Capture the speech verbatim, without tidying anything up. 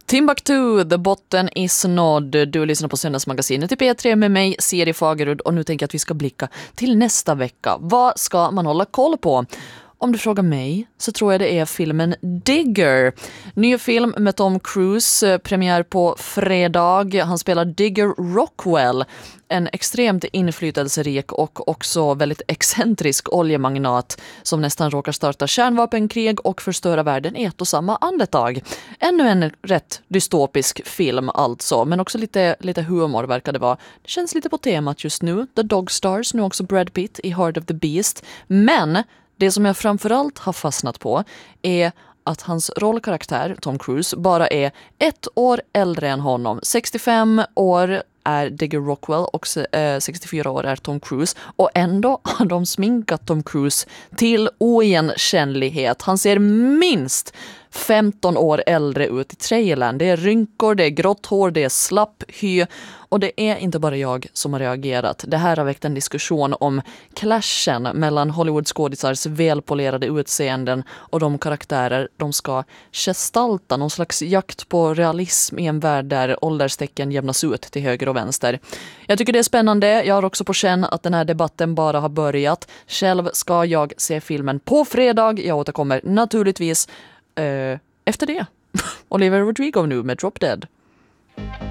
Timbuktu, the botten is nådd. Du lyssnar på Söndagsmagasinet i P tre med mig, Siri Fagerud, och nu tänker jag att vi ska blicka till nästa vecka. Vad ska man hålla koll på? Om du frågar mig så tror jag det är filmen Digger. Ny film med Tom Cruise, premiär på fredag. Han spelar Digger Rockwell, en extremt inflytelserik och också väldigt excentrisk oljemagnat som nästan råkar starta kärnvapenkrig och förstöra världen i ett och samma andetag. Ännu en rätt dystopisk film alltså, men också lite, lite humor verkar det vara. Det känns lite på temat just nu. The Dog Stars, nu också Brad Pitt i Heart of the Beast. Men det som jag framförallt har fastnat på är att hans rollkaraktär, Tom Cruise, bara är ett år äldre än honom. sextiofem år är Digger Rockwell och sextiofyra år är Tom Cruise. Och ändå har de sminkat Tom Cruise till oigenkännlighet. Han ser minst femton år äldre ut i trailern. Det är rynkor, det är grått hår, det är slapp hy. Och det är inte bara jag som har reagerat. Det här har väckt en diskussion om clashen mellan Hollywoodskådisars välpolerade utseenden och de karaktärer de ska gestalta. Någon slags jakt på realism i en värld där ålderstecken jämnas ut till höger och vänster. Jag tycker det är spännande. Jag har också på känn att den här debatten bara har börjat. Själv ska jag se filmen på fredag. Jag återkommer naturligtvis eh, efter det. Olivia Rodrigo nu med Drop Dead.